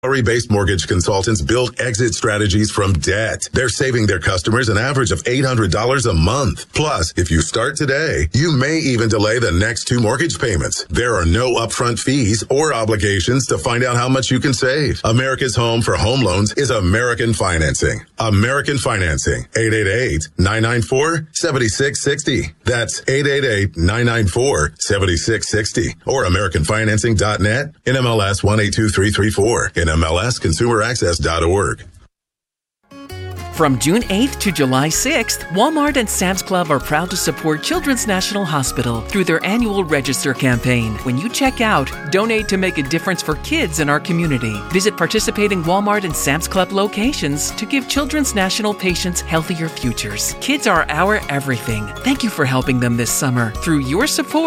Salary-based mortgage consultants build exit strategies from debt. They're saving their customers an average of $800 a month. Plus, if you start today, you may even delay the next 2 mortgage payments. There are no upfront fees or obligations to find out how much you can save. America's home for home loans is American Financing. American Financing. 888-994-7660. That's 888-994-7660. Or AmericanFinancing.net. NMLS 182334. NMLSConsumerAccess.org. From June 8th to July 6th, Walmart and Sam's Club are proud to support Children's National Hospital through their annual Register campaign. When you check out, donate to make a difference for kids in our community. Visit participating Walmart and Sam's Club locations to give Children's National patients healthier futures. Kids are our everything. Thank you for helping them this summer. Through your support,